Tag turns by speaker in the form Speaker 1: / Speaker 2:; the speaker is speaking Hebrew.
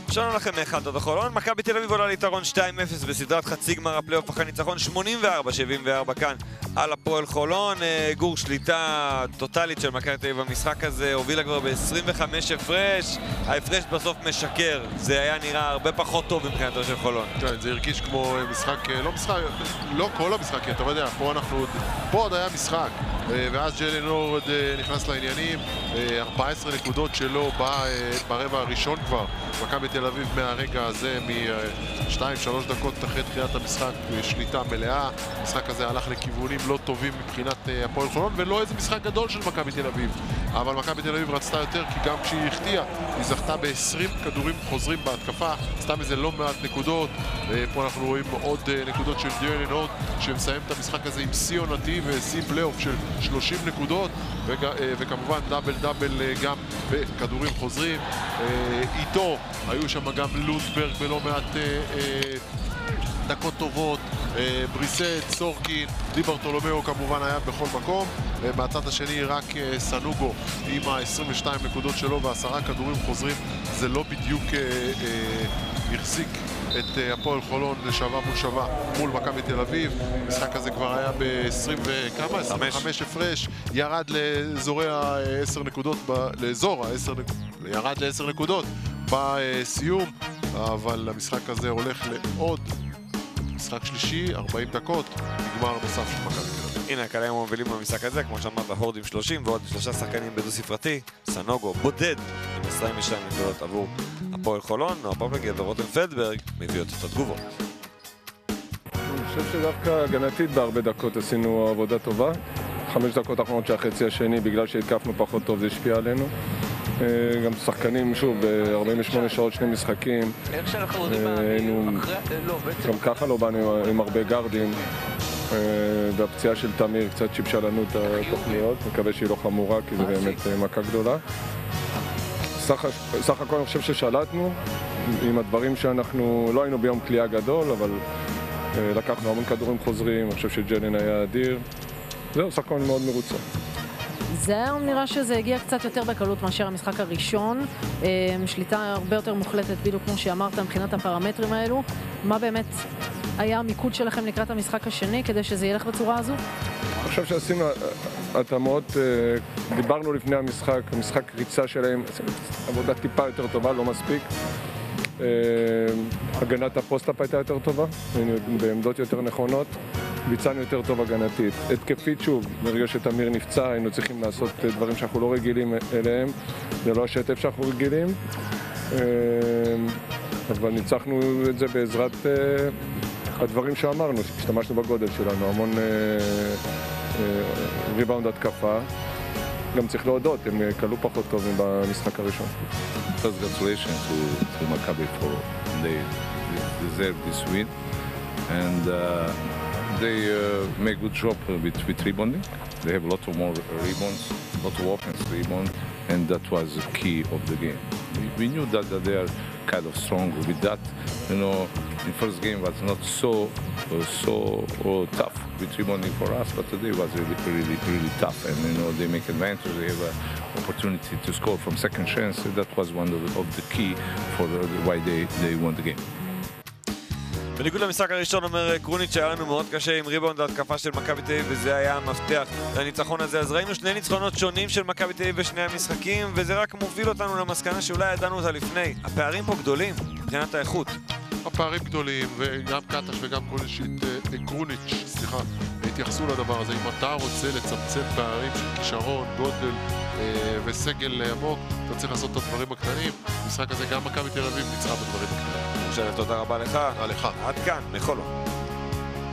Speaker 1: שלום לכם מאחד חולון. מכבי תל אביב עולה ליתרון 2-0 בסדרת חצי גמר הפלייאוף אחרי ניצחון 84-74 כאן על הפועל חולון. גור, שליטה טוטלית של מכבי תל אביב במשחק הזה, הובילה כבר ב-25 הפרש. ההפרש בסוף משקר, זה היה נראה הרבה פחות טוב מבחינתו של חולון.
Speaker 2: כן, זה הרגיש כמו משחק, לא כל המשחק, אתה יודע, פה עוד היה משחק, ואז ג'לן הורד נכנס לעניינים, 14 נקודות שלו ברבע הראשון כבר. מכבי תל אביב מהרגע הזה, מ-2-3 דקות אחרי תחילת המשחק, שליטה מלאה. המשחק הזה הלך לכיוונים לא טובים מבחינת הפועל חולון, ולא איזה משחק גדול של מכבי תל אביב. אבל מכבי תל אביב רצתה יותר, כי גם כשהיא החטיאה, היא זכתה ב-20 כדורים חוזרים בהתקפה, סתם איזה לא מעט נקודות. פה אנחנו רואים עוד נקודות של ג'לן הורד, שמסיים את המשחק הזה עם שיא עונתי ושיא פלייאוף של 30 נקודות, וכמובן דאבל גם בכדורים חוזרים. איתו היו שם גם לונדברג בלא מעט דקות טובות, בריסט, סורקין, די ברטולומיאו כמובן היה בכל מקום. מהצד השני רק סנוגו עם ה-22 נקודות שלו ו10 כדורים חוזרים. זה לא בדיוק החזיק את הפועל חולון לשווה מול שווה מול מכבי תל אביב. המשחק הזה כבר היה ב-20 וכמה? 25 הפרש, ירד לאזור ה-10 נקודות, ירד ל-10 נקודות בסיום, אבל המשחק הזה הולך לעוד משחק שלישי, 40 דקות, נגמר נוסף של מכבי תל אביב.
Speaker 1: הנה, הקלעים המובילים במשחק הזה, כמו שאמרת, הורד עם 30 ועוד 3 שחקנים בדו ספרתי. סנוגו בודד עם 22 נקודות עבור הפועל חולון. נועה פופלגר ורותם פלדברג מביאות את התגובות.
Speaker 3: אני חושב שדווקא הגנתית בהרבה דקות עשינו עבודה טובה. 5 דקות האחרונות שהחצי השני, בגלל שהתקפנו פחות טוב, זה השפיע עלינו. גם שחקנים, שוב, ב-48 שעות 2 משחקים. גם ככה לא באנו עם הרבה גרדים. והפציעה של תמיר קצת שיבשה לנו את התוכניות. מקווה שהיא לא חמורה, כי זה באמת מכה גדולה. סך הכל אני חושב ששלטנו עם הדברים שאנחנו לא היינו ביום קליעה גדול, אבל לקחנו המון כדורים חוזרים. אני חושב שג'לן היה אדיר. זהו, סך הכל מאוד מרוצה.
Speaker 4: זהו, נראה שזה הגיע קצת יותר בקלות מאשר המשחק הראשון. שליטה הרבה יותר מוחלטת, בדיוק כמו שאמרת, מבחינת הפרמטרים האלו. מה באמת היה המיקוד שלכם לקראת המשחק השני, כדי שזה ילך בצורה הזו?
Speaker 3: אני חושב שעשינו התאמות, דיברנו לפני המשחק ריצה שלהם, עבודה טיפה יותר טובה, לא מספיק. הגנת הפוסט-אפ הייתה יותר טובה, בעמדות יותר נכונות. ביצענו יותר טוב הגנתית. התקפית שוב, ברגע שתמיר נפצע, היינו צריכים לעשות דברים שאנחנו לא רגילים אליהם. זה לא השטף שאנחנו רגילים. אבל ניצחנו את זה בעזרת הדברים שאמרנו, שהשתמשנו בגודל שלנו. המון ריבאונד התקפה. גם צריך להודות, הם קלו פחות טוב במשחק הראשון.
Speaker 5: Congratulations to Maccabi for they deserve this win. And they make good job with rebounding. They have a lot of more rebounds, a lot of offense rebound, and that was the key of the game. We knew that they are kind of strong with that. You know, in first game was not so tough with rebounding for us, but today was really tough. And you know, they make advantage. They have an opportunity to score from second chance. That was one of the key for why they won the game.
Speaker 1: בניגוד למשחק הראשון, אומר קרוניץ', שהיה לנו מאוד קשה עם ריבאונד ההתקפה של מכבי תל אביב, וזה היה המפתח לניצחון הזה. אז ראינו 2 ניצחונות שונים של מכבי תל אביב בשני המשחקים, וזה רק מוביל אותנו למסקנה שאולי ידענו אותה לפני. הפערים פה גדולים מבחינת האיכות.
Speaker 2: הפערים גדולים, וגם קטש וגם קרוניץ', התייחסו לדבר הזה. אם אתה רוצה לצמצם פערים של כישרון, גודל וסגל עמוק, אתה צריך לעשות את הדברים הקטנים. במשחק הזה גם מכבי תל אביב ניצחה בדברים הקטנים.
Speaker 1: תודה רבה לך.
Speaker 2: לך.
Speaker 1: עד כאן, מחולון.